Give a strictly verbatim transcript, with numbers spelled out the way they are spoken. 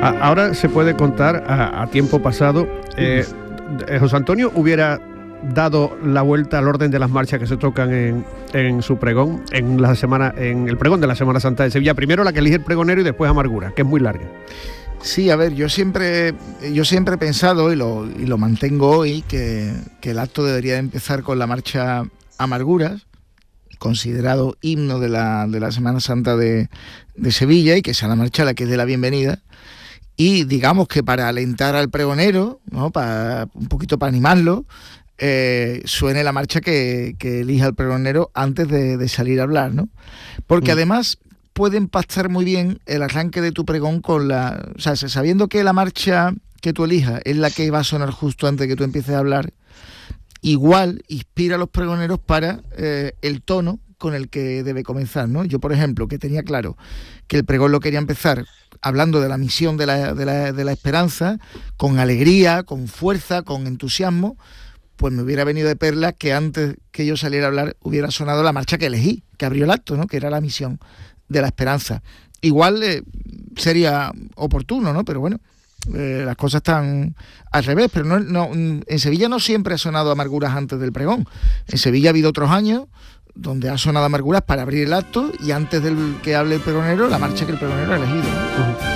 A- ahora se puede contar a, a tiempo pasado. Eh, eh, José Antonio hubiera dado la vuelta al orden de las marchas que se tocan en, en su pregón, en la semana, en el pregón de la Semana Santa de Sevilla. Primero la que elige el pregonero y después Amargura, que es muy larga. Sí, a ver, yo siempre, yo siempre he pensado y lo, y lo mantengo hoy que, que el acto debería de empezar con la marcha Amarguras, considerado himno de la, de la Semana Santa de, de Sevilla, y que sea la marcha la que es de la bienvenida. Y digamos que para alentar al pregonero, ¿no?, para un poquito para animarlo, eh, suene la marcha que, que elija el pregonero antes de, de salir a hablar, ¿no? Porque mm. además puede impactar muy bien el arranque de tu pregón con la... O sea, sabiendo que la marcha que tú elijas es la que va a sonar justo antes de que tú empieces a hablar, igual inspira a los pregoneros para eh, el tono con el que debe comenzar, ¿no? Yo, por ejemplo, que tenía claro que el pregón lo quería empezar hablando de la misión de la, de la, de la esperanza, con alegría, con fuerza, con entusiasmo, pues me hubiera venido de perlas que antes que yo saliera a hablar hubiera sonado la marcha que elegí, que abrió el acto, ¿no?, que era la misión de la esperanza. Igual eh, sería oportuno, ¿no? Pero bueno, eh, las cosas están al revés. Pero no, no, en Sevilla no siempre ha sonado Amarguras antes del pregón. En Sevilla ha habido otros años donde ha sonado Amarguras para abrir el acto y antes del que hable el pregonero, la marcha que el pregonero ha elegido, ¿no? Uh-huh.